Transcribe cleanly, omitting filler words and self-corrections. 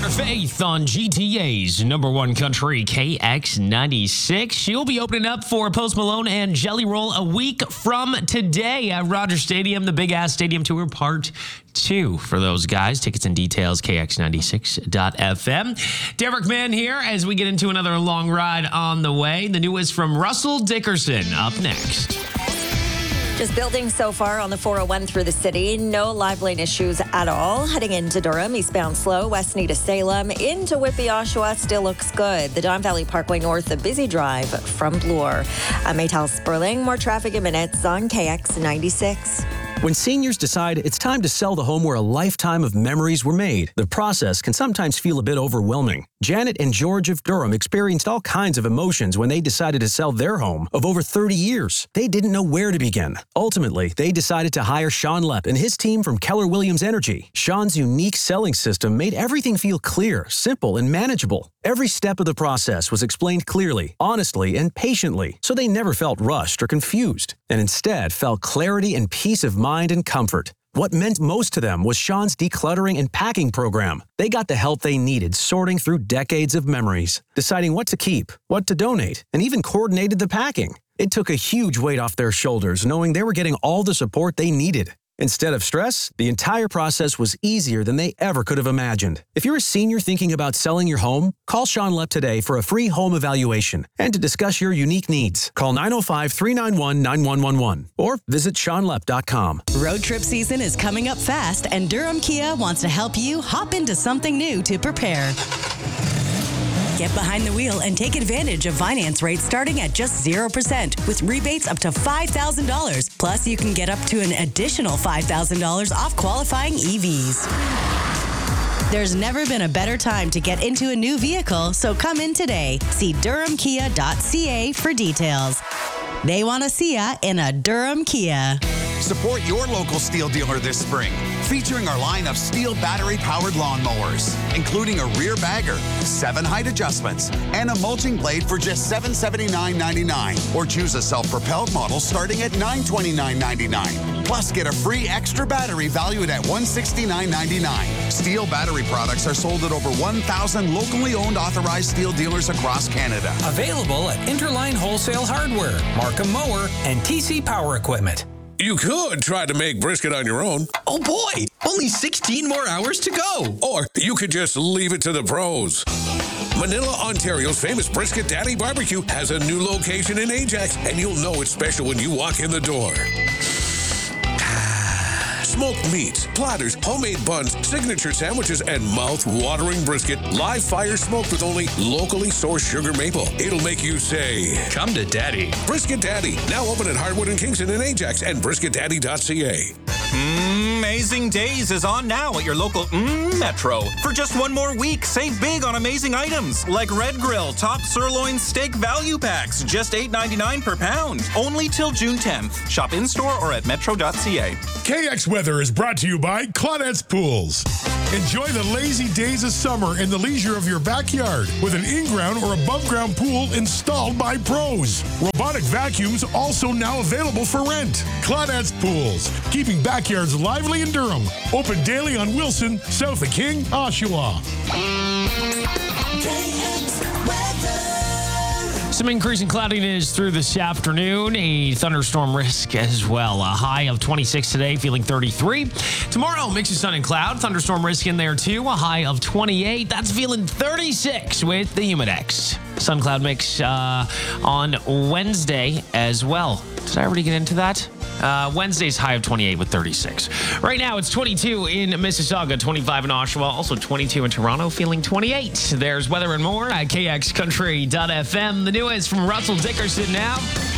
Carter Faith on GTA's number one country, KX96. She'll be opening up for Post Malone and Jelly Roll a week from today at Rogers Stadium, the Big Ass Stadium Tour Part 2 for those guys. Tickets and details, kx96.fm. Derek Mann here as we get into another long ride on the way. The newest from Russell Dickerson up next. Just building so far on the 401 through the city. No live lane issues at all. Heading into Durham, eastbound slow, west Nita Salem, into Whitby, Oshawa, still looks good. The Don Valley Parkway North, the busy drive from Bloor. I'm Maytal Sperling. More traffic in minutes on KX96. When seniors decide it's time to sell the home where a lifetime of memories were made, the process can sometimes feel a bit overwhelming. Janet and George of Durham experienced all kinds of emotions when they decided to sell their home of over 30 years. They didn't know where to begin. Ultimately, they decided to hire Sean Lepp and his team from Keller Williams Energy. Sean's unique selling system made everything feel clear, simple, and manageable. Every step of the process was explained clearly, honestly, and patiently, so they never felt rushed or confused, and instead felt clarity and peace of mind and comfort. What meant most to them was Sean's decluttering and packing program. They got the help they needed sorting through decades of memories, deciding what to keep, what to donate, and even coordinated the packing. It took a huge weight off their shoulders knowing they were getting all the support they needed. Instead of stress, the entire process was easier than they ever could have imagined. If you're a senior thinking about selling your home, call Sean Lepp today for a free home evaluation and to discuss your unique needs. Call 905-391-9111 or visit SeanLepp.com. Road trip season is coming up fast, and Durham Kia wants to help you hop into something new to prepare. Get behind the wheel and take advantage of finance rates starting at just 0% with rebates up to $5,000. Plus, you can get up to an additional $5,000 off qualifying EVs. There's never been a better time to get into a new vehicle, so come in today. See durhamkia.ca for details. They want to see ya in a Durham Kia. Support your local Steel dealer this spring, featuring our line of Steel battery-powered lawnmowers, including a rear bagger, 7 height adjustments, and a mulching blade for just $779.99. Or choose a self-propelled model starting at $929.99. Plus, get a free extra battery valued at $169.99. Steel battery products are sold at over 1,000 locally owned authorized Steel dealers across Canada. Available at Interline Wholesale Hardware, Markham Mower, and TC Power Equipment. You could try to make brisket on your own. Oh boy, only 16 more hours to go. Or you could just leave it to the pros. Manila, Ontario's famous Brisket Daddy Barbecue has a new location in Ajax, and you'll know it's special when you walk in the door. Smoked meats, platters, homemade buns, signature sandwiches, and mouth-watering brisket. Live fire smoked with only locally sourced sugar maple. It'll make you say, Come to Daddy. Brisket Daddy, now open at Hardwood and Kingston in Ajax and brisketdaddy.ca. Amazing Days is on now at your local Metro. For just one more week, save big on amazing items like Red Grill Top Sirloin Steak Value Packs, just $8.99 per pound. Only till June 10th. Shop in-store or at metro.ca. KX Weather is brought to you by Claudette's Pools. Enjoy the lazy days of summer in the leisure of your backyard with an in-ground or above-ground pool installed by pros. Robotic vacuums also now available for rent. Claudette's Pools, keeping backyards lively in Durham. Open daily on Wilson, south of King, Oshawa. Some increasing cloudiness through this afternoon. A thunderstorm risk as well. A high of 26 today, feeling 33. Tomorrow, mix of sun and cloud. Thunderstorm risk in there too. A high of 28. That's feeling 36 with the Humidex. Sun cloud mix on Wednesday as well. Did I already get into that? Wednesday's high of 28 with 36. Right now, it's 22 in Mississauga, 25 in Oshawa, also 22 in Toronto, feeling 28. There's weather and more at kxcountry.fm. The newest from Russell Dickerson now.